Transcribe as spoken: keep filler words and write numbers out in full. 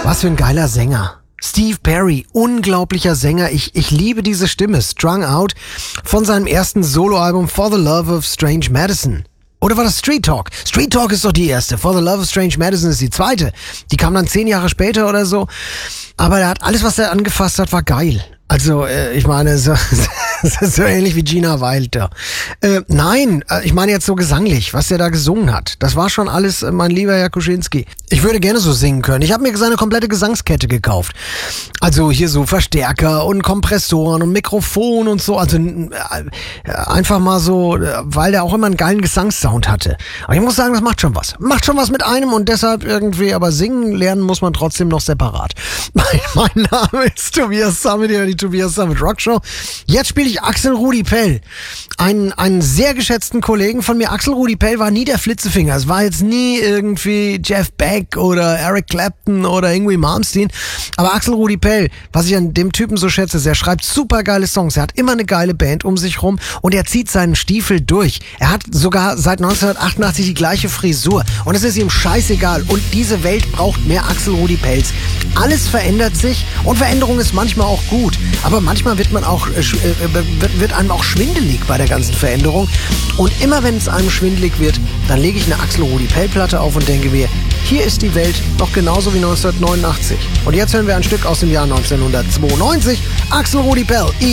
Was für ein geiler Sänger. Steve Perry, unglaublicher Sänger. Ich, ich liebe diese Stimme. Strung Out von seinem ersten Soloalbum For the Love of Strange Medicine. Oder war das Street Talk? Street Talk ist doch die erste. For the Love of Strange Medicine ist die zweite. Die kam dann zehn Jahre später oder so. Aber er hat alles, was er angefasst hat, war geil. Also, äh, ich meine, so, so ähnlich wie Gina Wilder. Äh, nein, ich meine jetzt so gesanglich, was er da gesungen hat. Das war schon alles, äh, mein lieber Herr Kuschinski. Ich würde gerne so singen können. Ich habe mir seine komplette Gesangskette gekauft. Also hier so Verstärker und Kompressoren und Mikrofon und so. Also äh, einfach mal so, äh, weil der auch immer einen geilen Gesangssound hatte. Aber ich muss sagen, das macht schon was. Macht schon was mit einem und deshalb irgendwie, aber singen lernen muss man trotzdem noch separat. Mein, mein Name ist Tobias Sammet, die Tobias Sammet Rockshow. Jetzt spiele ich Axel Rudi Pell. Einen, einen sehr geschätzten Kollegen von mir. Axel Rudi Pell war nie der Flitzefinger. Es war jetzt nie irgendwie Jeff Beck oder Eric Clapton oder Yngwie Malmsteen. Aber Axel Rudi Pell, was ich an dem Typen so schätze, ist, er schreibt super geile Songs. Er hat immer eine geile Band um sich rum und er zieht seinen Stiefel durch. Er hat sogar seit neunzehnhundertachtundachtzig die gleiche Frisur. Und es ist ihm scheißegal. Und diese Welt braucht mehr Axel Rudi Pells. Alles verändert sich und Veränderung ist manchmal auch gut. Aber manchmal wird man auch, äh, wird, wird einem auch schwindelig bei der ganzen Veränderung. Und immer wenn es einem schwindelig wird, dann lege ich eine Axel Rudi Pell Platte auf und denke mir, hier ist die Welt noch genauso wie neunzehnhundertneunundachtzig. Und jetzt hören wir ein Stück aus dem Jahr neunzehnhundertzweiundneunzig. Axel Rudi Pell.